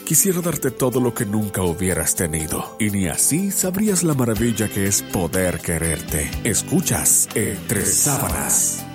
Quisiera darte todo lo que nunca hubieras tenido, y ni así sabrías la maravilla que es poder quererte. Escuchas Entre Sábanas.